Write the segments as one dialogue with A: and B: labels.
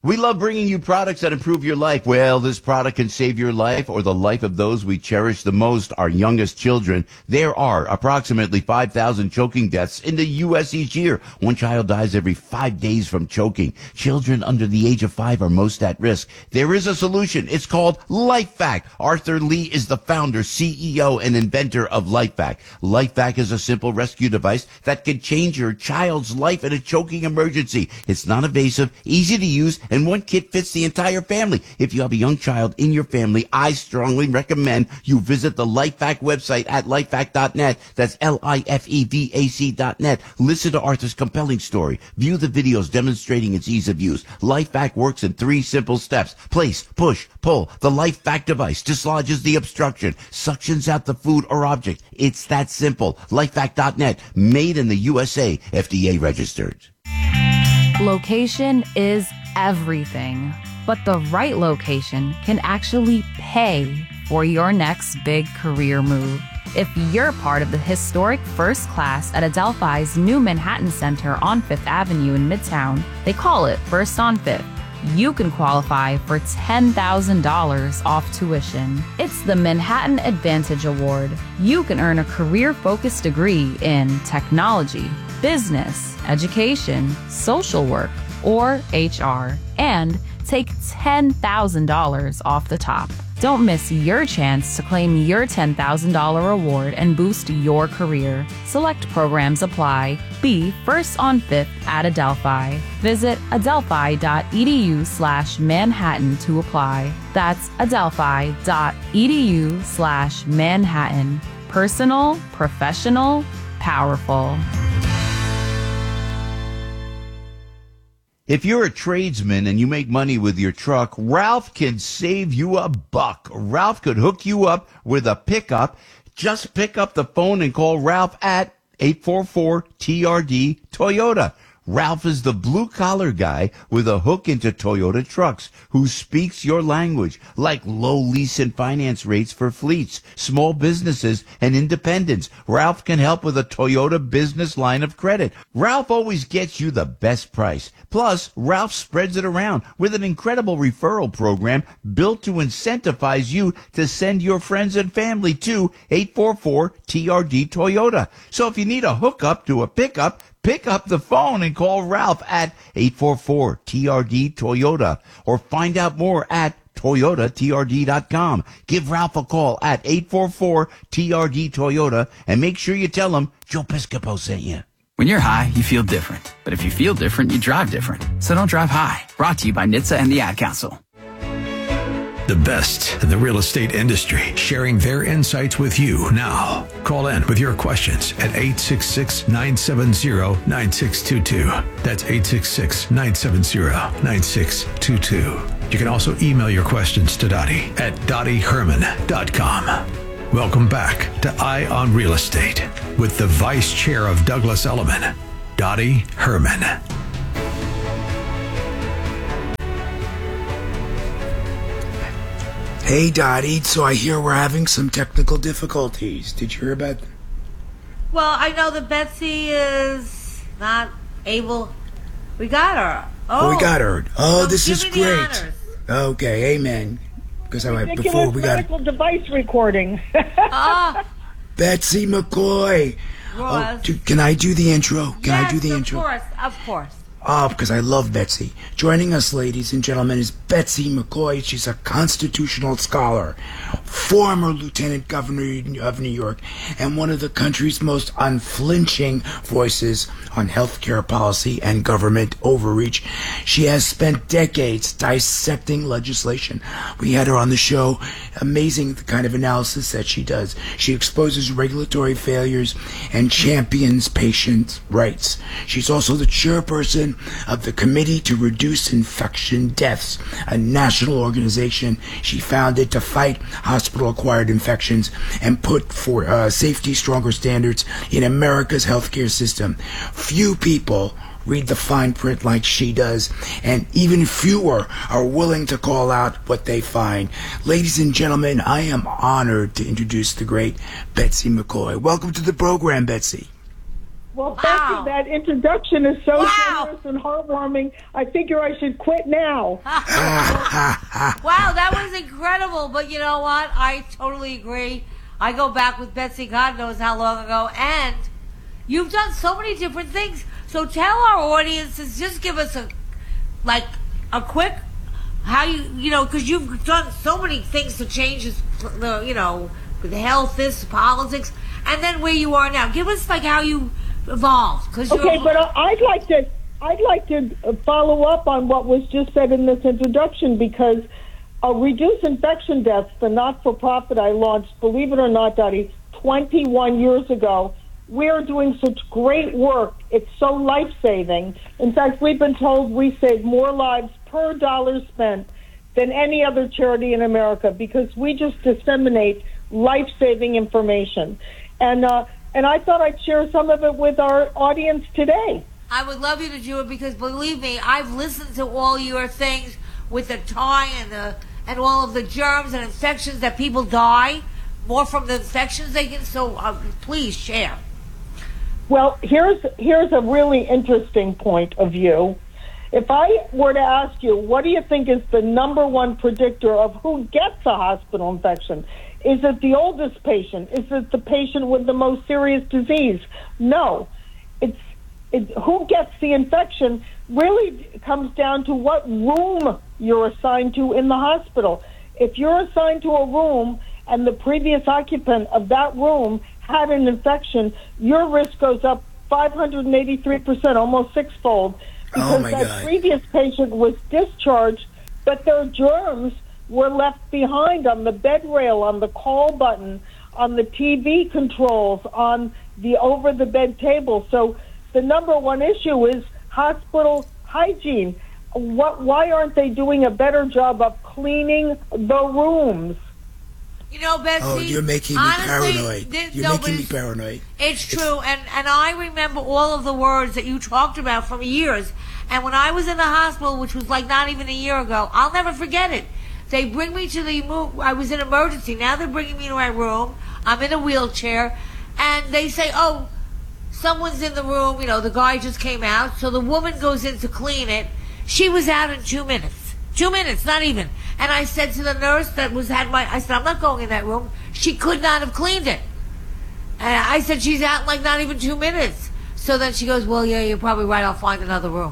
A: We love bringing you products that improve your life. Well, this product can save your life or the life of those we cherish the most, our youngest children. There are approximately 5,000 choking deaths in the U.S. each year. One child dies every 5 days from choking. Children under the age of 5 are most at risk. There is a solution. It's called LifeVac. Arthur Lee is the founder, CEO, and inventor of LifeVac. LifeVac is a simple rescue device that can change your child's life in a choking emergency. It's not invasive, easy to use, and one kit fits the entire family. If you have a young child in your family, I strongly recommend you visit the LifeVac website at lifevac.net. That's LIFEVAC.net. Listen to Arthur's compelling story. View the videos demonstrating its ease of use. LifeVac works in 3 simple steps. Place, push, pull. The LifeVac device dislodges the obstruction, suctions out the food or object. It's that simple. LifeVac.net. Made in the USA. FDA registered.
B: Location is everything, but the right location can actually pay for your next big career move. If you're part of the historic first class at Adelphi's new Manhattan Center on 5th Avenue in Midtown, they call it First on 5th. You can qualify for $10,000 off tuition. It's the Manhattan Advantage Award. You can earn a career-focused degree in technology, business, education, social work, or HR, and take $10,000 off the top. Don't miss your chance to claim your $10,000 award and boost your career. Select programs apply. Be first on 5th at Adelphi. Visit adelphi.edu/Manhattan to apply. That's adelphi.edu/Manhattan. Personal, professional, powerful.
A: If you're a tradesman and you make money with your truck, Ralph can save you a buck. Ralph could hook you up with a pickup. Just pick up the phone and call Ralph at 844-TRD-TOYOTA. Ralph is the blue-collar guy with a hook into Toyota trucks who speaks your language, like low lease and finance rates for fleets, small businesses, and independents. Ralph can help with a Toyota business line of credit. Ralph always gets you the best price. Plus, Ralph spreads it around with an incredible referral program built to incentivize you to send your friends and family to 844-TRD-TOYOTA. So if you need a hookup to a pickup, pick up the phone and call Ralph at 844-TRD-TOYOTA or find out more at ToyotaTRD.com. Give Ralph a call at 844-TRD-TOYOTA and make sure you tell him Joe Piscopo sent you.
C: When you're high, you feel different. But if you feel different, you drive different. So don't drive high. Brought to you by NHTSA and the Ad Council.
D: The best in the real estate industry, sharing their insights with you now. Call in with your questions at 866-970-9622. That's 866-970-9622. You can also email your questions to Dottie at DottieHerman.com. Welcome back to Eye on Real Estate with the Vice Chair of Douglas Elliman, Dottie Herman.
E: Hey, Dottie, so I hear we're having some technical difficulties. Did you hear about them?
F: Well, I know that Betsy is not able. We got her.
E: Oh, we got her. Oh, this is
F: give me the
E: great.
F: honors.
E: Okay, amen. Because before we got
G: medical device recording.
E: Betsy McCoy.
F: Ross.
E: Can I do the intro? Can I do the intro?
F: Of course.
E: Oh, because I love Betsy. Joining us, ladies and gentlemen, is Betsy McCoy. She's a constitutional scholar, former lieutenant governor of New York, and one of the country's most unflinching voices on healthcare policy and government overreach. She has spent decades dissecting legislation. We had her on the show. Amazing the kind of analysis that she does. She exposes regulatory failures and champions patient rights. She's also the chairperson of the Committee to Reduce Infection Deaths, a national organization she founded to fight hospital-acquired infections and put for safety stronger standards in America's healthcare system. Few people read the fine print like she does, and even fewer are willing to call out what they find. Ladies and gentlemen, I am honored to introduce the great Betsy McCoy. Welcome to the program, Betsy.
G: Well,
F: Wow.
G: Betsy, that introduction is so
F: Wow.
G: generous and heartwarming. I figure I should quit now.
F: Wow, that was incredible. But you know what? I totally agree. I go back with Betsy, God knows how long ago, and you've done so many different things. So tell our audiences, just give us a quick how because you've done so many things to change the health, this politics, and then where you are now. Give us how you evolved.
G: Okay, but I'd like to follow up on what was just said in this introduction, because Reduce Infection Deaths, the not-for-profit I launched, believe it or not, Dottie, 21 years ago. We're doing such great work. It's so life-saving. In fact, we've been told we save more lives per dollar spent than any other charity in America, because we just disseminate life-saving information. And I thought I'd share some of it with our audience today.
F: I would love you to do it, because believe me, I've listened to all your things with the tie and all of the germs and infections that people die more from the infections they get. So please share.
G: Well, here's a really interesting point of view. If I were to ask you, what do you think is the number one predictor of who gets a hospital infection? Is it the oldest patient? Is it the patient with the most serious disease? No. It's who gets the infection really comes down to what room you're assigned to in the hospital. If you're assigned to a room and the previous occupant of that room had an infection, your risk goes up 583%, almost sixfold, because that previous patient was discharged, but their germs were left behind on the bed rail, on the call button, on the TV controls, on the over-the-bed table. So the number one issue is hospital hygiene. Why aren't they doing a better job of cleaning the rooms?
F: Betsy.
E: Oh, you're making me paranoid. You're making me paranoid.
F: It's true, and I remember all of the words that you talked about from years. And when I was in the hospital, which was not even a year ago, I'll never forget it. They bring me to I was in emergency. Now they're bringing me to my room. I'm in a wheelchair, and they say, "Oh, someone's in the room." The guy just came out, so the woman goes in to clean it. She was out in 2 minutes. 2 minutes, not even. And I said to the nurse I said, "I'm not going in that room." She could not have cleaned it. And I said, "She's out in not even 2 minutes." So then she goes, "Well, yeah, you're probably right. I'll find another room."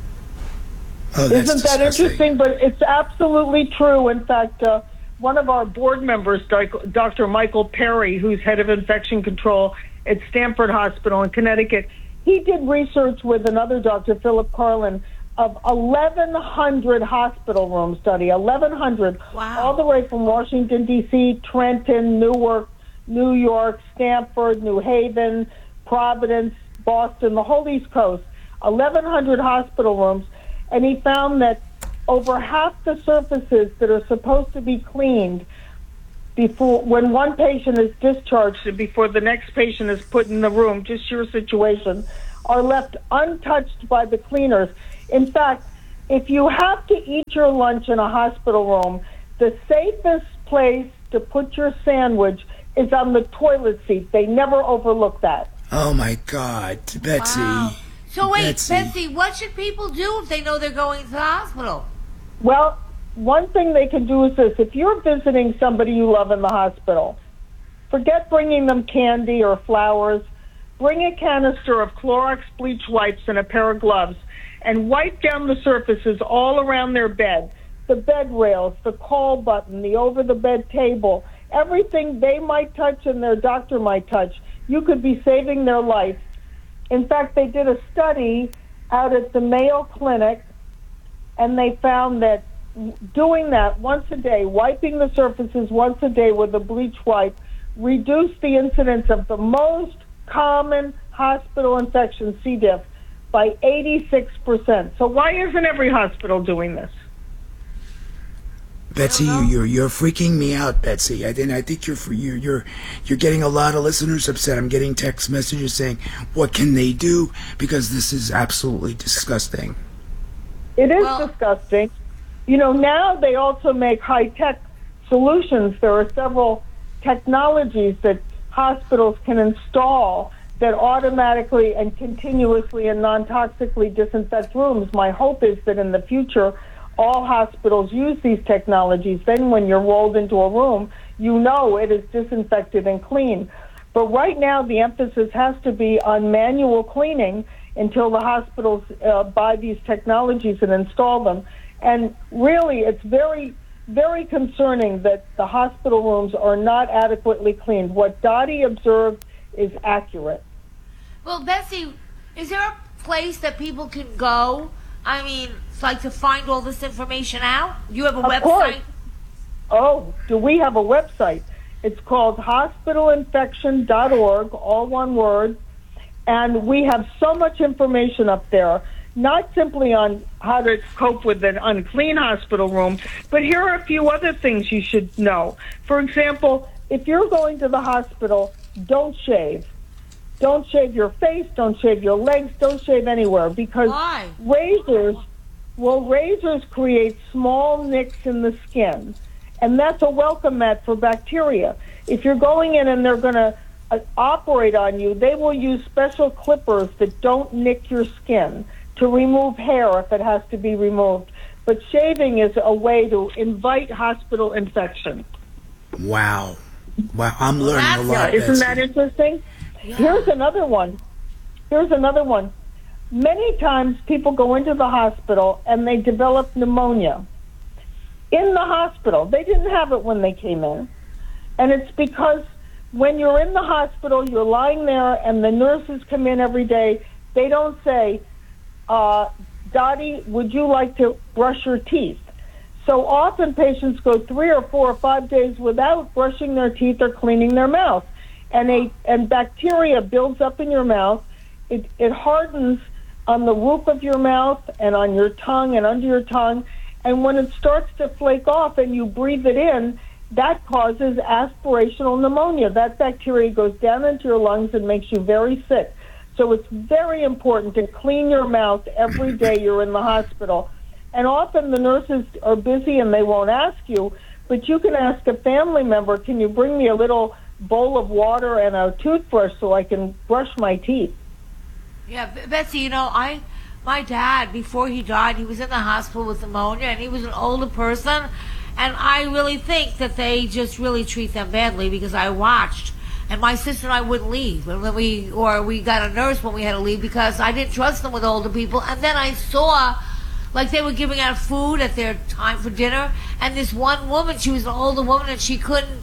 E: Oh, that's
G: Isn't that
E: disgusting.
G: interesting? But it's absolutely true. In fact, one of our board members, Dr. Michael Perry, who's head of infection control at Stanford Hospital in Connecticut, he did research with another doctor, Philip Carlin, of 1,100 hospital room study, 1,100,
F: Wow.
G: all the way from Washington, D.C., Trenton, Newark, New York, Stanford, New Haven, Providence, Boston, the whole East Coast, 1,100 hospital rooms. And he found that over half the surfaces that are supposed to be cleaned when one patient is discharged and before the next patient is put in the room, just your situation, are left untouched by the cleaners. In fact, if you have to eat your lunch in a hospital room, the safest place to put your sandwich is on the toilet seat. They never overlook that.
E: Oh, my God. Betsy.
F: Wow. So wait,
E: Betsy.
F: Betsy, what should people do if they know they're going to the hospital?
G: Well, one thing they can do is this. If you're visiting somebody you love in the hospital, forget bringing them candy or flowers. Bring a canister of Clorox bleach wipes and a pair of gloves and wipe down the surfaces all around their bed, the bed rails, the call button, the over-the-bed table, everything they might touch and their doctor might touch. You could be saving their life. In fact, they did a study out at the Mayo Clinic, and they found that doing that once a day, wiping the surfaces once a day with a bleach wipe, reduced the incidence of the most common hospital infection, C. diff, by 86%. So why isn't every hospital doing this?
E: Betsy, you're freaking me out, Betsy. I think you're getting a lot of listeners upset. I'm getting text messages saying, "What can they do?" Because this is absolutely disgusting.
G: It is disgusting. Now they also make high-tech solutions. There are several technologies that hospitals can install that automatically and continuously and non-toxically disinfect rooms. My hope is that in the future, all hospitals use these technologies. Then when you're rolled into a room, you know it is disinfected and clean. But right now, the emphasis has to be on manual cleaning until the hospitals buy these technologies and install them. And really, it's very, very concerning that the hospital rooms are not adequately cleaned. What Dottie observed is accurate.
F: Well, Betsy, is there a place that people can go? I mean, like to find all this information out? You have a website?
G: Course. Oh, do we have a website? It's called hospitalinfection.org, all one word. And we have so much information up there, not simply on how to cope with an unclean hospital room, but here are a few other things you should know. For example, if you're going to the hospital, don't shave. Don't shave your face, don't shave your legs, don't shave anywhere, because
F: Why?
G: razors create small nicks in the skin, and that's a welcome mat for bacteria. If you're going in and they're going to operate on you, they will use special clippers that don't nick your skin to remove hair if it has to be removed. But shaving is a way to invite hospital infection.
E: Wow, I'm learning a lot.
G: Isn't that interesting? Yeah. Here's another one. Many times people go into the hospital and they develop pneumonia. In the hospital. They didn't have it when they came in. And it's because when you're in the hospital, you're lying there and the nurses come in every day. They don't say, Dottie, would you like to brush your teeth? So often patients go 3 or 4 or 5 days without brushing their teeth or cleaning their mouth. And bacteria builds up in your mouth. It hardens on the roof of your mouth and on your tongue and under your tongue. And when it starts to flake off and you breathe it in, that causes aspirational pneumonia. That bacteria goes down into your lungs and makes you very sick. So it's very important to clean your mouth every day you're in the hospital. And often the nurses are busy and they won't ask you, but you can ask a family member, can you bring me a little bowl of water and a toothbrush so I can brush my teeth?
F: Yeah, Betsy, you know, my dad, before he died, he was in the hospital with pneumonia, and he was an older person, and I really think that they just really treat them badly, because I watched, and my sister and I wouldn't leave, and we got a nurse when we had to leave, because I didn't trust them with older people. And then I saw, like, they were giving out food at their time for dinner, and this one woman, she was an older woman, and she couldn't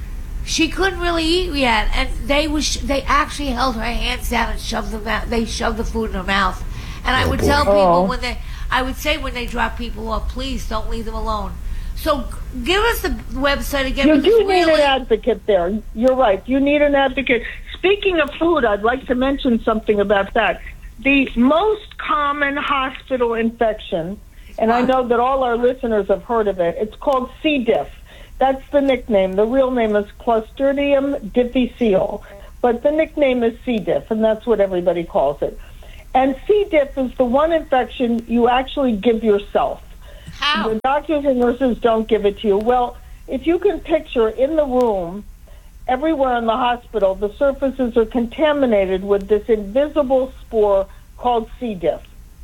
F: really eat yet, and they actually held her hands down and shoved them out. They shoved the food in her mouth. And I would tell people when they drop people off, please don't leave them alone. So give us the website again.
G: You do need an advocate there. You're right. You need an advocate. Speaking of food, I'd like to mention something about that. The most common hospital infection, and I know that all our listeners have heard of it, it's called C. diff. That's the nickname. The real name is Clostridium difficile, but the nickname is C. diff, and that's what everybody calls it. And C. diff is the one infection you actually give yourself.
F: How?
G: The doctors and nurses don't give it to you. Well, if you can picture in the room, everywhere in the hospital, the surfaces are contaminated with this invisible spore called C. diff.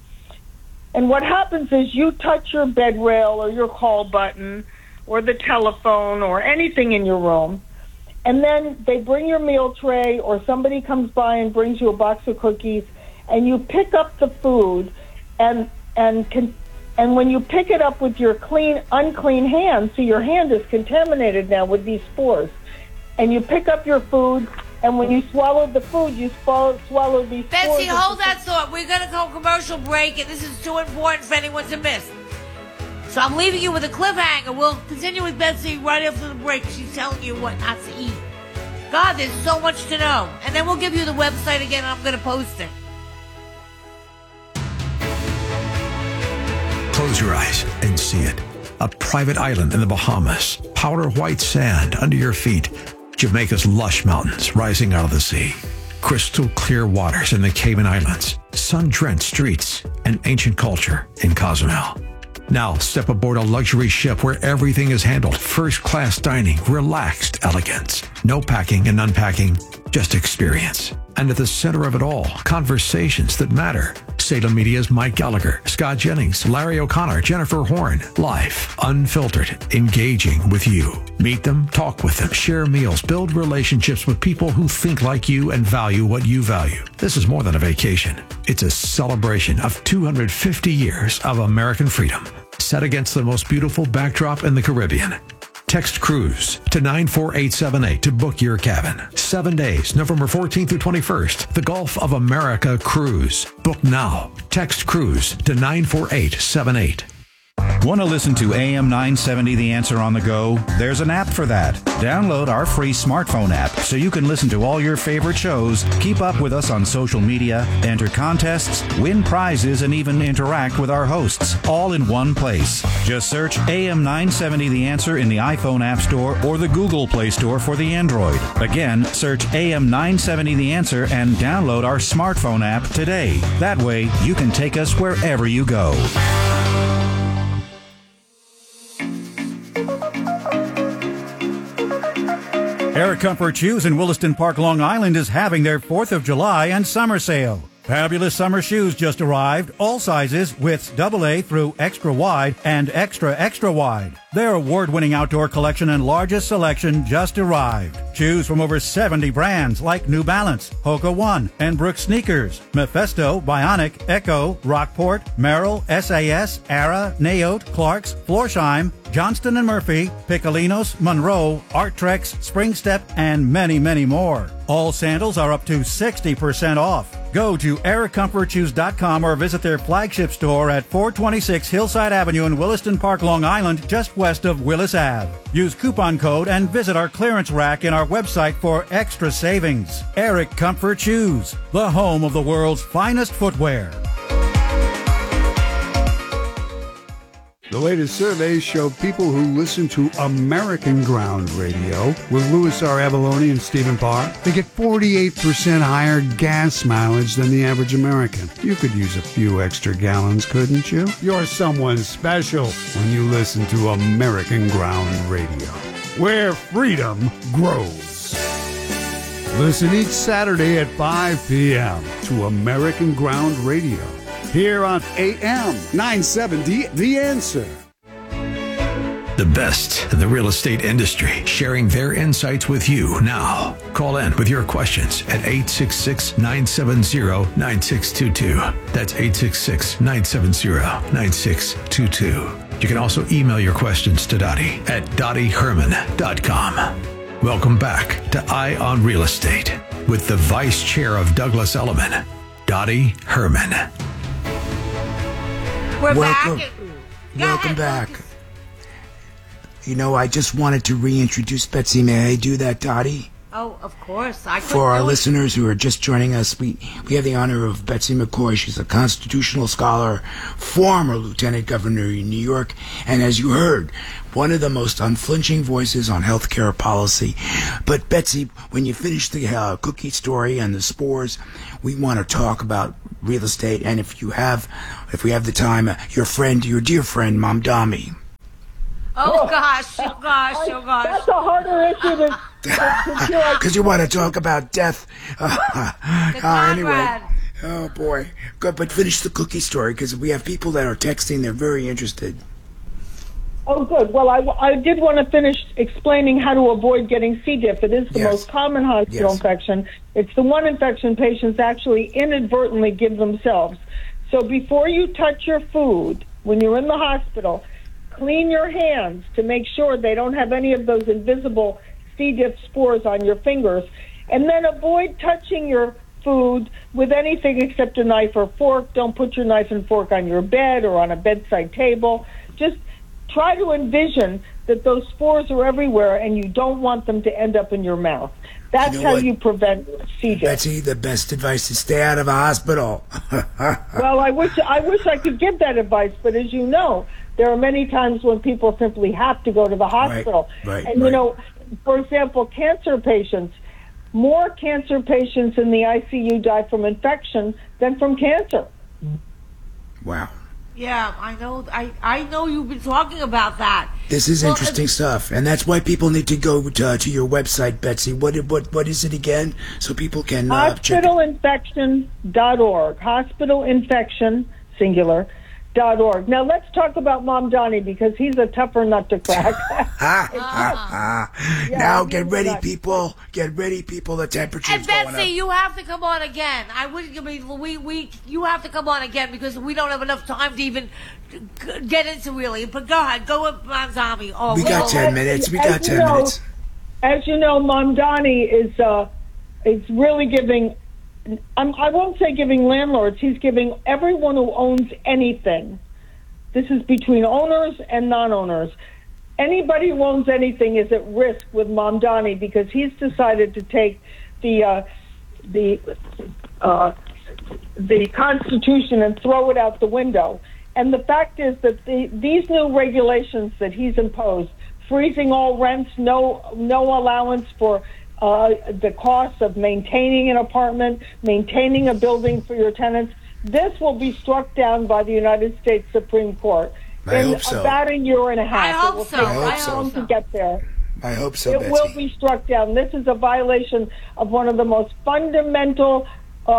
G: And what happens is you touch your bed rail or your call button or the telephone or anything in your room, and then they bring your meal tray or somebody comes by and brings you a box of cookies, and you pick up the food, and when you pick it up with your unclean hand, so your hand is contaminated now with these spores, and you pick up your food, and when you swallow the food, you swallow these spores.
F: Betsy, hold that thought. We're going to go commercial break, and this is too important for anyone to miss. So I'm leaving you with a cliffhanger. We'll continue with Betsy right after the break. She's telling you what not to eat. God, there's so much to know. And then we'll give you the website again, and I'm going to post it.
D: Close your eyes and see it. A private island in the Bahamas. Powder white sand under your feet. Jamaica's lush mountains rising out of the sea. Crystal clear waters in the Cayman Islands. Sun-drenched streets and ancient culture in Cozumel. Now step aboard a luxury ship where everything is handled. First-class dining, relaxed elegance. No packing and unpacking, just experience. And at the center of it all, conversations that matter. Salem Media's Mike Gallagher, Scott Jennings, Larry O'Connor, Jennifer Horn. Life, unfiltered, engaging with you. Meet them, talk with them, share meals, build relationships with people who think like you and value what you value. This is more than a vacation. It's a celebration of 250 years of American freedom, set against the most beautiful backdrop in the Caribbean. Text cruise to 94878 to book your cabin. 7 days, November 14th through 21st. The Gulf of America Cruise. Book now. Text cruise to 94878.
H: Want to listen to AM 970 The Answer on the go? There's an app for that. Download our free smartphone app so you can listen to all your favorite shows, keep up with us on social media, enter contests, win prizes, and even interact with our hosts, all in one place. Just search AM 970 The Answer in the iPhone App Store or the Google Play Store for the Android. Again, search AM 970 The Answer and download our smartphone app today. That way, you can take us wherever you go. Air Comfort Shoes in Williston Park, Long Island is having their 4th of July and summer sale. Fabulous summer shoes just arrived, all sizes, widths AA through extra wide and extra wide. Their award-winning outdoor collection and largest selection just arrived. Shoes from over 70 brands like New Balance, Hoka One, and Brooks Sneakers, Mephisto, Bionic, Echo, Rockport, Merrill, SAS, Ara, Naote, Clarks, Florsheim, Johnston & Murphy, Piccolinos, Monroe, Arttrex, Spring Step, and many, many more. All sandals are up to 60% off. Go to AirComfortShoes.com or visit their flagship store at 426 Hillside Avenue in Williston Park, Long Island, just west of Willis Ave. Use coupon code and visit our clearance rack in our website for extra savings. Eric Comfort Shoes, the home of the world's finest footwear.
I: The latest surveys show people who listen to American Ground Radio with Louis R. Avalone and Stephen Parr, they get 48% higher gas mileage than the average American. You could use a few extra gallons, couldn't you? You're someone special when you listen to American Ground Radio, where freedom grows. Listen each Saturday at 5 p.m. to American Ground Radio, here on AM 970, The Answer.
D: The best in the real estate industry, sharing their insights with you now. Call in with your questions at 866-970-9622. That's 866-970-9622. You can also email your questions to Dottie at DottieHerman.com. Welcome back to Eye on Real Estate with the Vice Chair of Douglas Elliman, Dottie Herman.
E: Welcome back. You know, I just wanted to reintroduce Betsy. May I do that, Dottie?
F: Oh, of course.
E: For our listeners who are just joining us, we have the honor of Betsy McCoy. She's a constitutional scholar, former lieutenant governor in New York, and as you heard, one of the most unflinching voices on healthcare policy. But Betsy, when you finish the cookie story and the spores, we want to talk about real estate, and if we have the time, your dear friend, Mom Dami.
F: Oh gosh.
G: That's a harder issue than
E: because you want to talk about death. Anyway. Oh boy. Good, but finish the cookie story because we have people that are texting. They're very interested.
G: Oh, good. Well, I did want to finish explaining how to avoid getting C. diff. It is the most common hospital infection. It's the one infection patients actually inadvertently give themselves. So before you touch your food, when you're in the hospital, clean your hands to make sure they don't have any of those invisible C. diff spores on your fingers. And then avoid touching your food with anything except a knife or fork. Don't put your knife and fork on your bed or on a bedside table. Just try to envision that those spores are everywhere and you don't want them to end up in your mouth. That's how you prevent C. diff.
E: Betsy, the best advice is stay out of a hospital.
G: Well, I wish I could give that advice, but as you know, there are many times when people simply have to go to the hospital. And you know, for example, cancer patients, more cancer patients in the ICU die from infection than from cancer.
E: Wow.
F: Yeah, I know. I know you've been talking about that.
E: This is interesting stuff, and that's why people need to go to your website, Betsy. What is it again, so people can check it?
G: Hospitalinfection.org. Hospitalinfection, singular, .org. Now let's talk about Mamdani, because he's a tougher nut to crack.
E: Now get ready, people. Get ready, people. The temperature's
F: and
E: going up.
F: Betsy, you have to come on again. I wouldn't. You have to come on again because we don't have enough time to even get into really. But go ahead, go with Mamdani. Oh,
E: we got 10 minutes. We got 10 minutes.
G: As you know, Mamdani is really giving. I won't say giving landlords. He's giving everyone who owns anything. This is between owners and non-owners. Anybody who owns anything is at risk with Mamdani because he's decided to take the Constitution and throw it out the window. And the fact is that these new regulations that he's imposed, freezing all rents, no allowance for the cost of maintaining an apartment, maintaining a building for your tenants, this will be struck down by the United States Supreme Court in about a year and a half.
F: I hope so.
G: I hope to get there.
E: I hope so,
G: It will be struck down. This is a violation of one of the most fundamental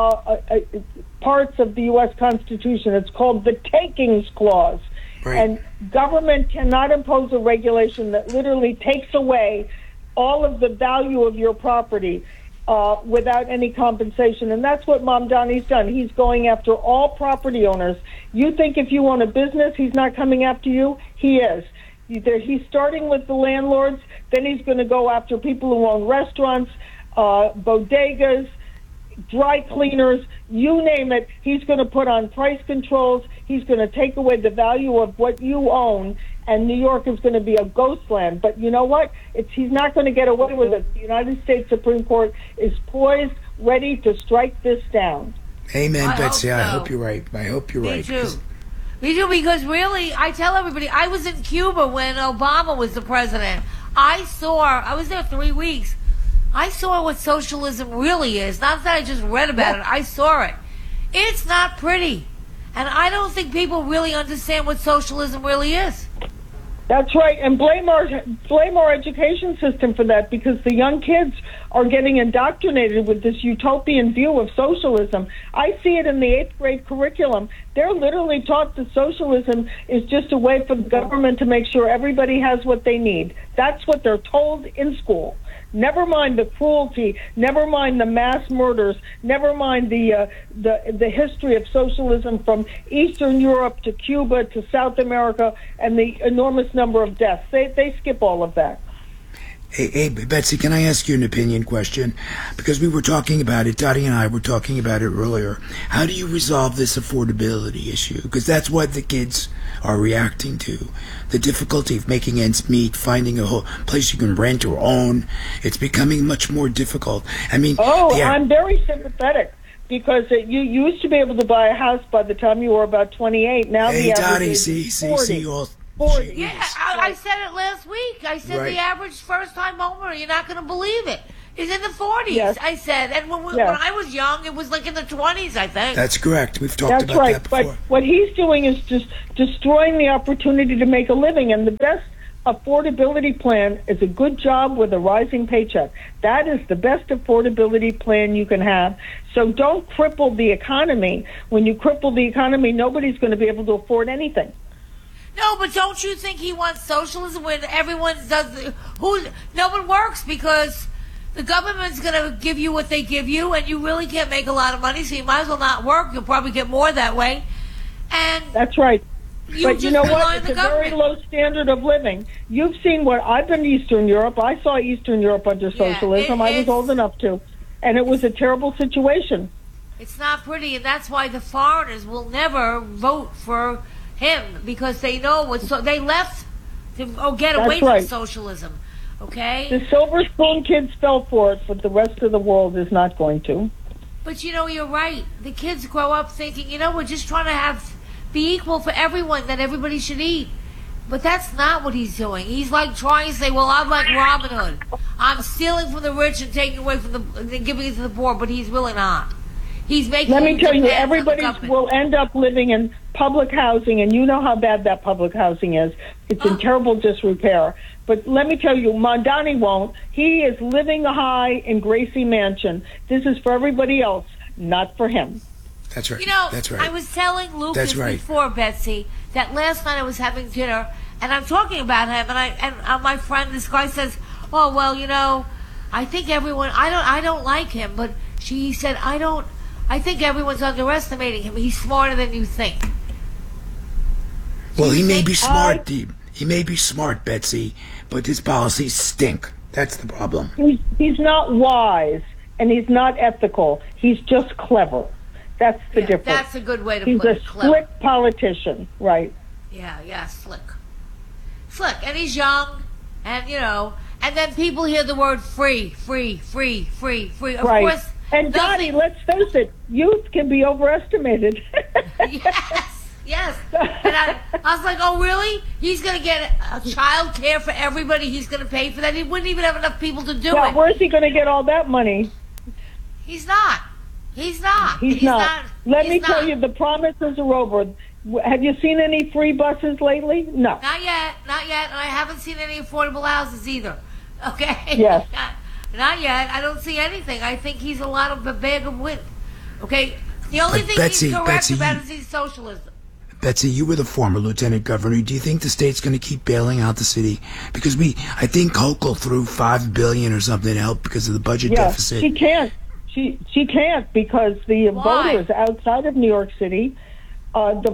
G: parts of the U.S. Constitution. It's called the Takings Clause.
E: Right.
G: And government cannot impose a regulation that literally takes away all of the value of your property without any compensation. And that's what Mamdani's done. He's going after all property owners. You think if you own a business, he's not coming after you? He is. He's starting with the landlords, then he's going to go after people who own restaurants, bodegas, dry cleaners, you name it. He's going to put on price controls. He's going to take away the value of what you own, and New York is going to be a ghost land. But you know what? He's not going to get away with it. The United States Supreme Court is poised, ready to strike this down.
E: Amen, Betsy. I hope you're right. I hope you're right.
F: Me too, because really, I tell everybody, I was in Cuba when Obama was the president. I was there 3 weeks. I saw what socialism really is. Not that I just read about it. I saw it. It's not pretty. And I don't think people really understand what socialism really is.
G: That's right, and blame our education system for that, because the young kids are getting indoctrinated with this utopian view of socialism. I see it in the 8th grade curriculum. They're literally taught that socialism is just a way for the government to make sure everybody has what they need. That's what they're told in school. Never mind the cruelty, never mind the mass murders, never mind the history of socialism from Eastern Europe to Cuba to South America and the enormous number of deaths. They skip all of that.
E: Hey, Betsy, can I ask you an opinion question? Because we were talking about it, Dottie and I were talking about it earlier. How do you resolve this affordability issue? Because that's what the kids are reacting to. The difficulty of making ends meet, finding a whole place you can rent or own. It's becoming much more difficult. I mean...
G: I'm very sympathetic. Because you used to be able to buy a house by the time you were about 28. Now the average is 40.
E: all...
G: 40.
F: Yeah, I said it last week. I said the average first-time homeowner, you're not going to believe it, is in the 40s,
G: yes.
F: I said. And when I was young, it was like in the 20s, I think.
E: That's correct. We've talked about that before.
G: But what he's doing is just destroying the opportunity to make a living. And the best affordability plan is a good job with a rising paycheck. That is the best affordability plan you can have. So don't cripple the economy. When you cripple the economy, nobody's going to be able to afford anything.
F: No, but don't you think he wants socialism when everyone does? No one works because the government's going to give you what they give you, and you really can't make a lot of money, so you might as well not work. You'll probably get more that way. And
G: that's right. But you know what? It's a
F: very
G: low standard of living. You've seen what I've been to Eastern Europe. I saw Eastern Europe under socialism. I was old enough to, and it was a terrible situation.
F: It's not pretty, and that's why the foreigners will never vote for him, because they know they left to get away from socialism. Okay?
G: The silver spoon kids fell for it, but the rest of the world is not going to.
F: But you're right. The kids grow up thinking, we're just trying to be equal for everyone, that everybody should eat. But that's not what he's doing. He's like trying to say, well, I'm like Robin Hood. I'm stealing from the rich and taking away from and giving it to the poor, but he's really not. He's making.
G: Let me tell you,
F: demands on the
G: everybody
F: government.
G: will end up living in public housing, and you know how bad that public housing is. It's in terrible disrepair. But let me tell you, Mondani won't. He is living high in Gracie Mansion. This is for everybody else, not for him.
E: That's right.
F: You know,
E: That's right.
F: I was telling Lucas
E: That's right.
F: before, Betsy, that last night I was having dinner, and I'm talking about him, and my friend, this guy says, "Oh well, you know, I think everyone. I don't like him, but she said I think everyone's underestimating him. He's smarter than you think."
E: Well, he may be smart, Dee. He may be smart, Betsy, but his policies stink. That's the problem.
G: He's not wise, and he's not ethical. He's just clever. That's the difference.
F: That's a good way to
G: He's
F: put
G: a
F: it. Clever.
G: slick politician, right?
F: Yeah, slick, and he's young, and you know, and then people hear the word free. Of
G: Right.
F: course.
G: And Dottie, let's face it, youth can be overestimated.
F: Yes. And I was like, oh, really? He's going to get child care for everybody. He's going to pay for that. He wouldn't even have enough people to do
G: Yeah,
F: it.
G: where's he going to get all that money?
F: He's not.
G: He's not. Let me tell you, the promises are over. Have you seen any free buses lately? No.
F: Not yet. And I haven't seen any affordable houses either. Okay?
G: Yes.
F: Not yet. I don't see anything. I think he's a lot of a bag of wind. Okay? The only thing
E: Betsy,
F: he's correct
E: Betsy,
F: about is he's socialism.
E: Betsy, you were the former lieutenant governor. Do you think the state's going to keep bailing out the city? Because I think Hochul threw $5 billion or something to help because of the budget deficit.
G: She can't. She can't because the voters outside of New York City, are not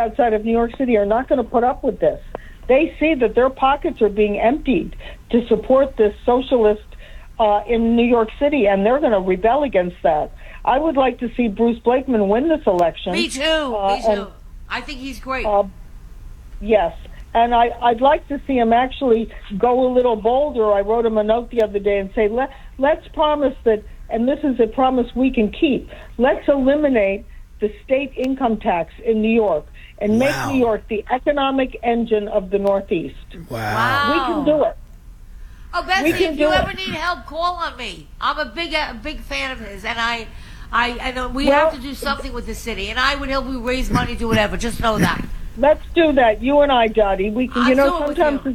G: going to put up with this. They see that their pockets are being emptied to support this socialist in New York City, and they're going to rebel against that. I would like to see Bruce Blakeman win this election.
F: Me too. I think he's great.
G: Yes. And I'd like to see him actually go a little bolder. I wrote him a note the other day and say, let's promise that, and this is a promise we can keep, let's eliminate the state income tax in New York and make New York the economic engine of the Northeast.
E: Wow.
G: We can do it.
F: Oh, Betsy, if you ever need help, call on me. I'm a big fan of his, and I know we have to do something with the city, and I would help you raise money, do whatever. Just know that.
G: Let's do that, you and I, Dottie. We can, sometimes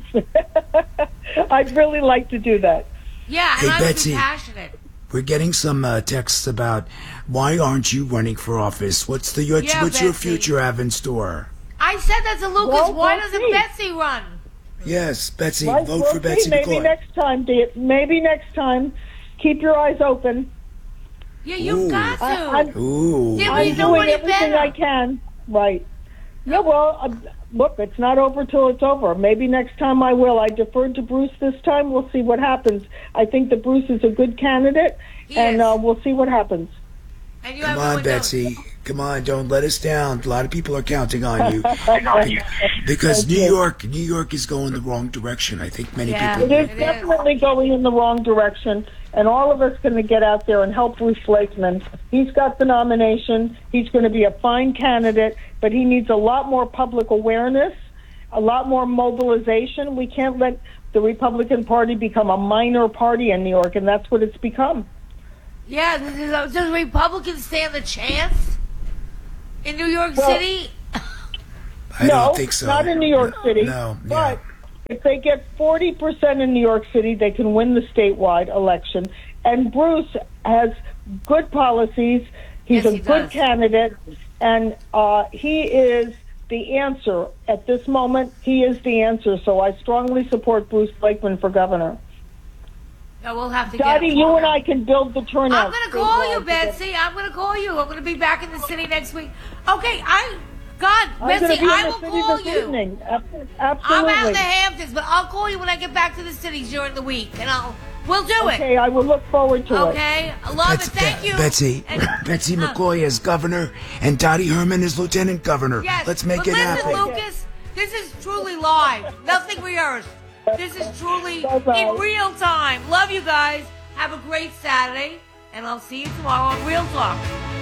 G: I'd really like to do that.
F: Yeah,
E: hey,
F: and I
E: Betsy,
F: would be passionate.
E: We're getting some texts about why aren't you running for office? What's your future have in store?
F: I said that to Lucas.
G: Well,
F: why doesn't Betsy run?
E: Yes, Betsy, vote for Betsy
G: Maybe
E: McCoy.
G: Maybe next time. Keep your eyes open.
F: Yeah, you've got to.
G: I'm
E: Ooh.
G: doing everything I can. Right. Yeah, well, look, it's not over till it's over. Maybe next time I will. I deferred to Bruce this time. We'll see what happens. I think that Bruce is a good candidate, and we'll see what happens.
F: And
E: Come on, Betsy. Come on, don't let us down. A lot of people are counting on you. Because New York is going the wrong direction. I think many people.
G: It is definitely going in the wrong direction, and all of us going to get out there and help Bruce Blakeman. He's got the nomination. He's going to be a fine candidate, but he needs a lot more public awareness, a lot more mobilization. We can't let the Republican Party become a minor party in New York, and that's what it's become.
F: Yeah, does Republicans stand a chance in New York City?
E: I don't think so.
G: Not in New York City.
E: No,
G: but if they get 40% in New York City, they can win the statewide election. And Bruce has good policies. He's a good candidate, and he is the answer at this moment. He is the answer. So I strongly support Bruce Blakeman for governor.
F: No, we'll have to
G: Dottie,
F: get
G: you and I can build the turnout.
F: I'm going to call you, Betsy. I'm going to call you. I'm going to be back in the city next week. Okay, Betsy, I will call you.
G: Evening. Absolutely.
F: I'm out in the Hamptons, but I'll call you when I get back to the city during the week, and we'll do it.
G: Okay, I will look forward to it.
F: Okay, I love it. Thank you.
E: Betsy McCoy as governor and Dottie Herman as lieutenant governor.
F: Yes,
E: let's make it
F: happen.
E: happen.
F: Lucas, this is truly live. Nothing rehearsed. This is truly in real time. Love you guys. Have a great Saturday, and I'll see you tomorrow on Real Talk.